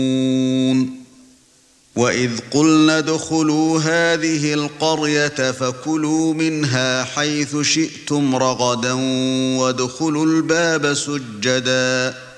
وَإِذْ قُلْنَا ادْخُلُوا هَٰذِهِ الْقَرْيَةَ فَكُلُوا مِنْهَا حَيْثُ شِئْتُمْ رَغَدًا وَادْخُلُوا الْبَابَ سُجَّدًا